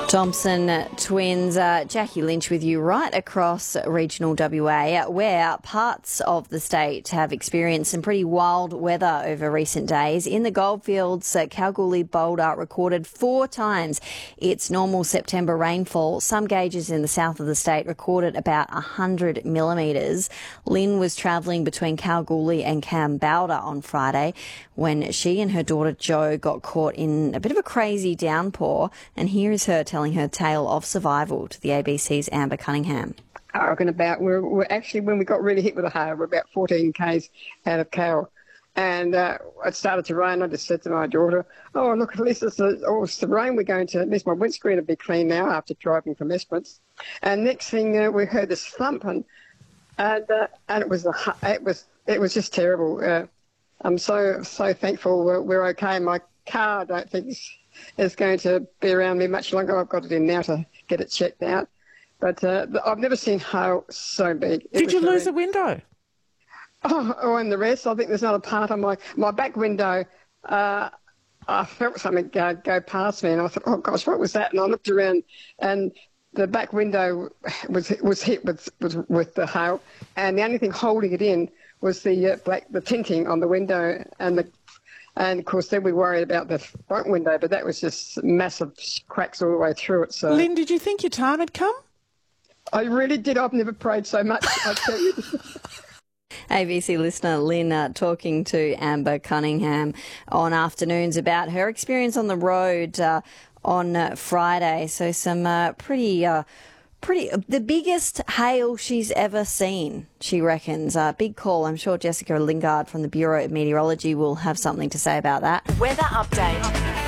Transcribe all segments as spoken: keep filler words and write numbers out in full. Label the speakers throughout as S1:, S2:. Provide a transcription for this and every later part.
S1: Thompson twins, uh, Jackie Lynch with you right across regional W A, where parts of the state have experienced some pretty wild weather over recent days. In the Goldfields, uh, Kalgoorlie Boulder recorded four times its normal September rainfall. Some gauges in the south of the state recorded about one hundred millimetres. Lynn was travelling between Kalgoorlie and Kambalda on Friday when she and her daughter Jo got caught in a bit of a crazy downpour, and here is her telling her tale of survival to the A B C's Amber Cunningham.
S2: I reckon about, we're, we're actually, when we got really hit with the hail, we're about fourteen kays out of Carroll. And uh, it started to rain. I just said to my daughter, oh, look, at least it's the, oh, it's the rain we're going to, at least my windscreen will be clean now after driving from Esperance. And next thing uh, we heard this thump, and and, uh, and it was a, it was it was just terrible. Uh, I'm so, so thankful we're, we're okay. My car, I don't think, is, is going to be around me much longer. I've got it in now to get it checked out. But uh, I've never seen hail so big. It
S3: Did you lose
S2: horrendous.
S3: a window?
S2: Oh, oh, and the rest, I think there's not a part on my, my back window. Uh, I felt something go, go past me, and I thought, oh, gosh, what was that? And I looked around, and the back window was was hit with, with, with the hail, and the only thing holding it in was the uh, black the tinting on the window, and the and of course then we worried about the front window, but that was just massive cracks all the way through it. So
S3: Lynn, did you think your time had come?
S2: I really did. I've never prayed so much, I tell you.
S1: A B C listener Lynn uh, talking to Amber Cunningham on Afternoons about her experience on the road uh, on uh, Friday. So some uh, pretty... Uh, Pretty, the biggest hail she's ever seen, she reckons. Uh, big call. I'm sure Jessica Lingard from the Bureau of Meteorology will have something to say about that.
S4: Weather update.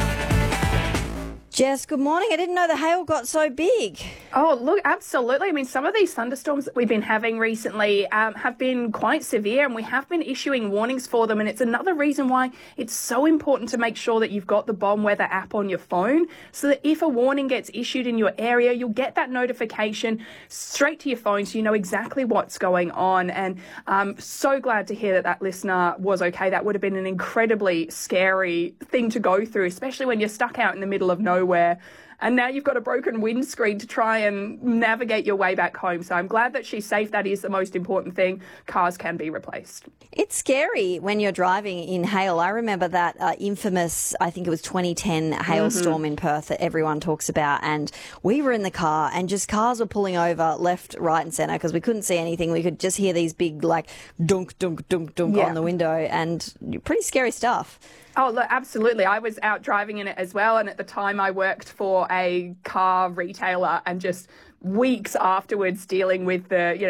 S1: Jess, good morning. I didn't know the hail got so big.
S5: Oh, look, absolutely. I mean, some of these thunderstorms that we've been having recently um, have been quite severe, and we have been issuing warnings for them. And it's another reason why it's so important to make sure that you've got the Bomb Weather app on your phone, so that if a warning gets issued in your area, you'll get that notification straight to your phone so you know exactly what's going on. And I'm so glad to hear that that listener was okay. That would have been an incredibly scary thing to go through, especially when you're stuck out in the middle of nowhere. And now you've got a broken windscreen to try and navigate your way back home. So I'm glad that she's safe. That is the most important thing. Cars can be replaced.
S1: It's scary when you're driving in hail. I remember that uh, infamous, I think it was twenty ten hailstorm mm-hmm. in Perth that everyone talks about. And we were in the car and just cars were pulling over left, right and centre because we couldn't see anything. We could just hear these big like dunk, dunk, dunk, dunk yeah. on the window, and pretty scary stuff.
S5: Oh, look, absolutely. I was out driving in it as well, and at the time I worked for a car retailer, and just weeks afterwards dealing with the, you know,